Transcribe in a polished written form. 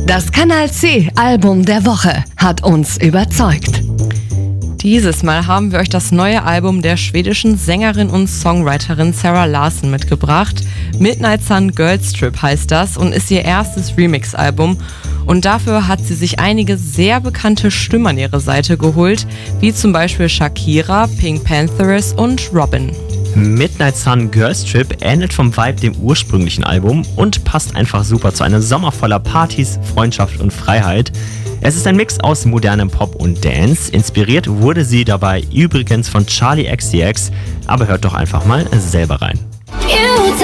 Das Kanal C Album der Woche hat uns überzeugt. Dieses Mal haben wir euch das neue Album der schwedischen Sängerin und Songwriterin Zara Larsson mitgebracht. Midnight Sun Girls Trip heißt das und ist ihr erstes Remix-Album. Und dafür hat sie sich einige sehr bekannte Stimmen an ihre Seite geholt, wie zum Beispiel Shakira, Pink Panthers und Robin. Midnight Sun Girls Trip ähnelt vom Vibe dem ursprünglichen Album und passt einfach super zu einem Sommer voller Partys, Freundschaft und Freiheit. Es ist ein Mix aus modernem Pop und Dance. Inspiriert wurde sie dabei übrigens von Charli XCX, aber hört doch einfach mal selber rein.